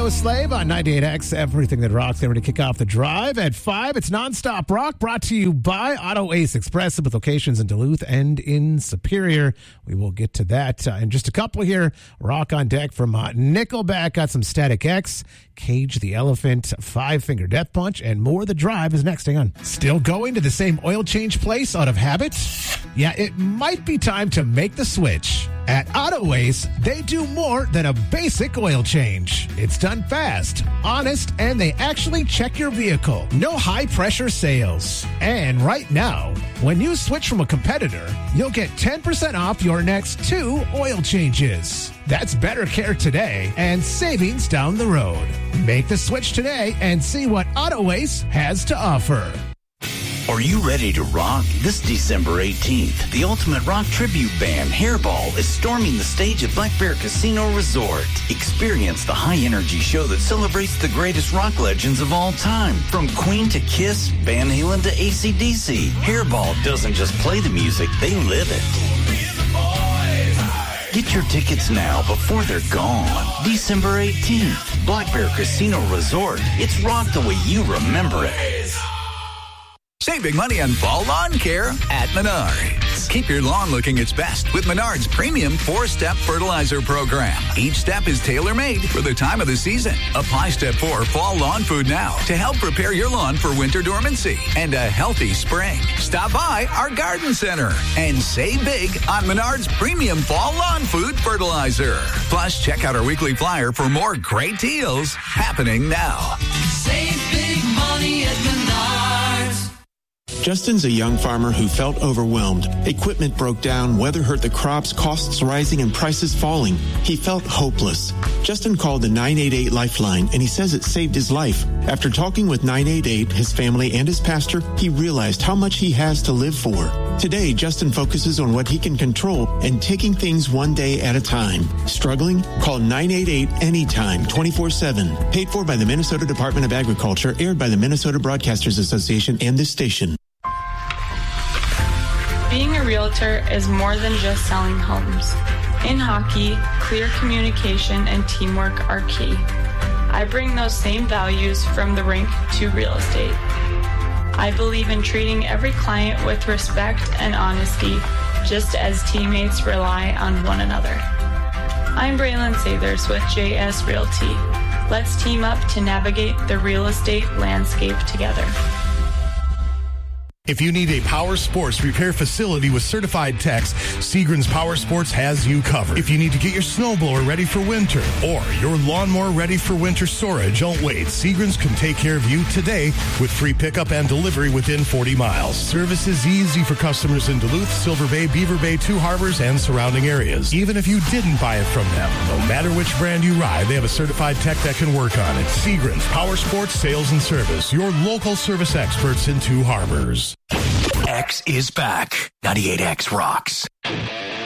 Audio Slave on 98X. Everything that rocks. Getting ready to kick off the drive at 5. It's Nonstop Rock, brought to you by Auto Ace Express with locations in Duluth and in Superior. We will get to that in just a couple here. Rock on deck from Nickelback. Got some Static X, Cage the Elephant, Five Finger Death Punch, and more. The drive is next. Hang on. Still going to the same oil change place out of habit? Yeah, it might be time to make the switch. At Auto Ace, they do more than a basic oil change. It's done fast, honest, and they actually check your vehicle. No high-pressure sales. And right now, when you switch from a competitor, you'll get 10% off your next 2 oil changes. That's better care today and savings down the road. Make the switch today and see what Auto Ace has to offer. Are you ready to rock? This December 18th, the ultimate rock tribute band, Hairball, is storming the stage at Black Bear Casino Resort. Experience the high-energy show that celebrates the greatest rock legends of all time. From Queen to Kiss, Van Halen to AC/DC, Hairball doesn't just play the music, they live it. Get your tickets now before they're gone. December 18th, Black Bear Casino Resort. It's rock the way you remember it. Save big money on fall lawn care at Menards. Keep your lawn looking its best with Menards' premium 4-step fertilizer program. Each step is tailor-made for the time of the season. Apply Step 4 Fall Lawn Food now to help prepare your lawn for winter dormancy and a healthy spring. Stop by our garden center and save big on Menards' premium Fall Lawn Food fertilizer. Plus, check out our weekly flyer for more great deals happening now. Save big money at Menards. Justin's a young farmer who felt overwhelmed. Equipment broke down, weather hurt the crops, costs rising, and prices falling. He felt hopeless. Justin called the 988 Lifeline, and he says it saved his life. After talking with 988, his family, and his pastor, he realized how much he has to live for. Today, Justin focuses on what he can control and taking things one day at a time. Struggling? Call 988 anytime, 24/7. Paid for by the Minnesota Department of Agriculture, aired by the Minnesota Broadcasters Association and this station. Being a realtor is more than just selling homes. In hockey, clear communication and teamwork are key. I bring those same values from the rink to real estate. I believe in treating every client with respect and honesty, just as teammates rely on one another. I'm Braylon Sathers with JS Realty. Let's team up to navigate the real estate landscape together. If you need a power sports repair facility with certified techs, Seagram's Power Sports has you covered. If you need to get your snowblower ready for winter or your lawnmower ready for winter storage, don't wait. Seagram's can take care of you today with free pickup and delivery within 40 miles. Service is easy for customers in Duluth, Silver Bay, Beaver Bay, Two Harbors, and surrounding areas. Even if you didn't buy it from them, no matter which brand you ride, they have a certified tech that can work on it. Seagram's Power Sports Sales and Service, your local service experts in Two Harbors. X is back. 98X rocks.